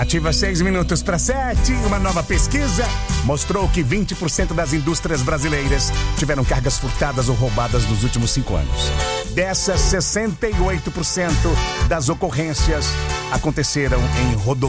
Nativa, 6 minutos para 7. Uma nova pesquisa mostrou que 20% das indústrias brasileiras tiveram cargas furtadas ou roubadas nos últimos 5 anos. Dessas, 68% das ocorrências aconteceram em rodovias